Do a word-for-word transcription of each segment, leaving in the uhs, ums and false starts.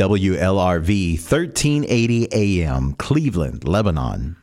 W L R V thirteen eighty A M, Cleveland, Lebanon.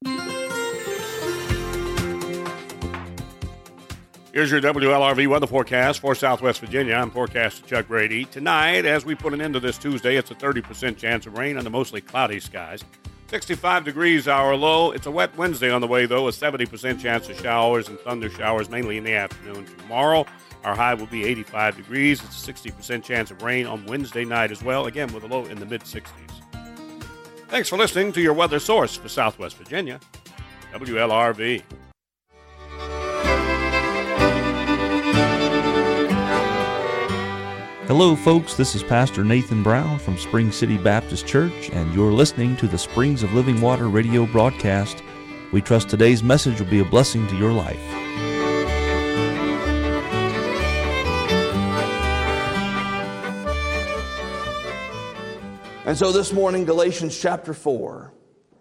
Here's your W L R V weather forecast for Southwest Virginia. I'm forecaster Chuck Brady. Tonight, as we put an end to this Tuesday, it's a thirty percent chance of rain under mostly cloudy skies. sixty-five degrees our low. It's a wet Wednesday on the way, though, a seventy percent chance of showers and thunder showers, mainly in the afternoon. Tomorrow, our high will be eighty-five degrees. It's a sixty percent chance of rain on Wednesday night as well, again with a low in the mid-sixties. Thanks for listening to your weather source for Southwest Virginia, W L R V. Hello, folks. This is Pastor Nathan Brown from Spring City Baptist Church, and you're listening to the Springs of Living Water radio broadcast. We trust today's message will be a blessing to your life. And so this morning, Galatians chapter four.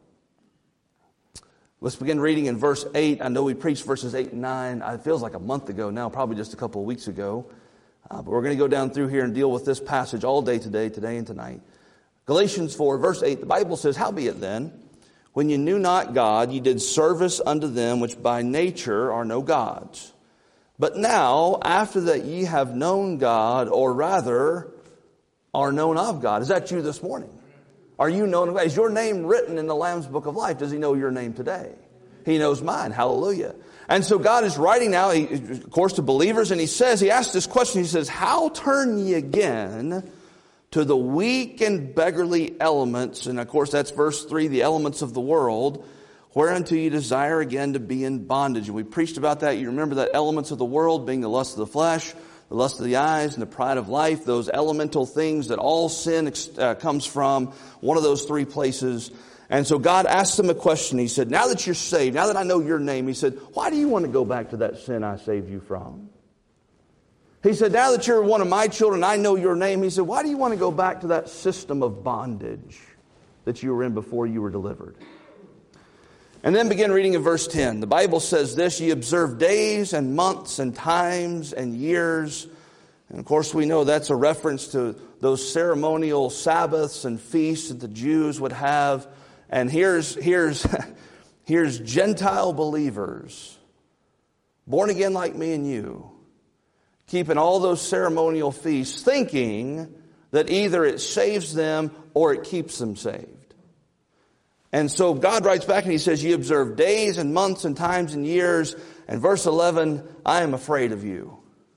Let's begin reading in verse eight. I know we preached verses eight and nine. It feels like a month ago now, probably just a couple of weeks ago. Uh, but we're going to go down through here and deal with this passage all day today, today and tonight. Galatians four, verse eight, the Bible says, "Howbeit then, when ye knew not God, ye did service unto them which by nature are no gods. But now, after that ye have known God, or rather, are known of God." Is that you this morning? Are you known of God? Is your name written in the Lamb's Book of Life? Does He know your name today? He knows mine. Hallelujah. And so God is writing now, he, of course, to believers, and He says, He asks this question, He says, "How turn ye again to the weak and beggarly elements?" And of course, that's verse three, the elements of the world, "whereunto ye desire again to be in bondage." And we preached about that. You remember that elements of the world being the lust of the flesh, the lust of the eyes, and the pride of life, those elemental things that all sin uh, comes from, one of those three places. And so God asked them a question. He said, "Now that you're saved, now that I know your name," He said, "why do you want to go back to that sin I saved you from?" He said, "Now that you're one of my children, I know your name." He said, "Why do you want to go back to that system of bondage that you were in before you were delivered?" And then begin reading in verse ten. The Bible says this, "Ye observe days and months and times and years." And of course we know that's a reference to those ceremonial Sabbaths and feasts that the Jews would have. And here's, here's, here's Gentile believers, born again like me and you, keeping all those ceremonial feasts, thinking that either it saves them or it keeps them saved. And so God writes back and He says, "Ye observe days and months and times and years." And verse eleven, "I am afraid of you."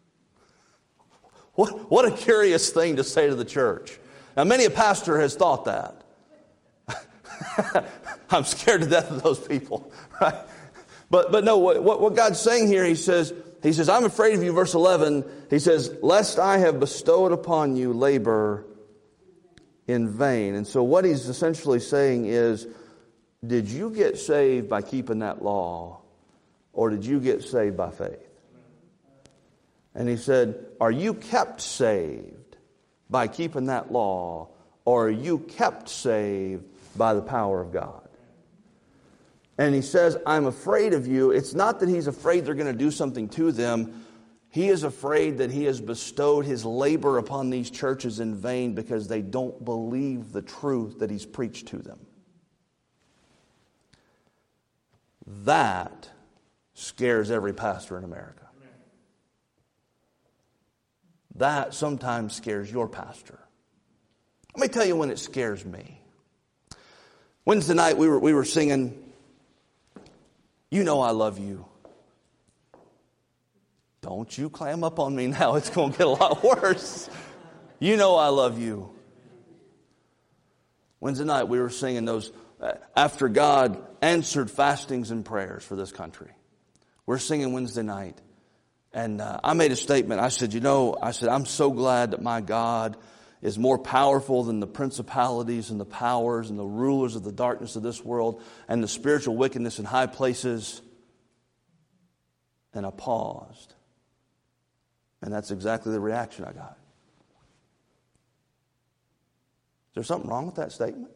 What, what a curious thing to say to the church. Now, many a pastor has thought that. I'm scared to death of those people, right? But but no, what, what God's saying here, He says, He says, "I'm afraid of you," verse eleven. He says, "Lest I have bestowed upon you labor in vain." And so what He's essentially saying is, did you get saved by keeping that law, or did you get saved by faith? And He said, are you kept saved by keeping that law, or are you kept saved by the power of God? And He says, "I'm afraid of you." It's not that He's afraid they're going to do something to them. He is afraid that He has bestowed His labor upon these churches in vain because they don't believe the truth that He's preached to them. That scares every pastor in America. That sometimes scares your pastor. Let me tell you when it scares me. Wednesday night we were we were singing, "You Know I Love You." Don't you clam up on me now. It's going to get a lot worse. "You know I love you." Wednesday night we were singing those uh, after God answered fastings and prayers for this country. We're singing Wednesday night. And uh, I made a statement. I said, you know, I said, "I'm so glad that my God is more powerful than the principalities and the powers and the rulers of the darkness of this world and the spiritual wickedness in high places." And I paused. And that's exactly the reaction I got. Is there something wrong with that statement?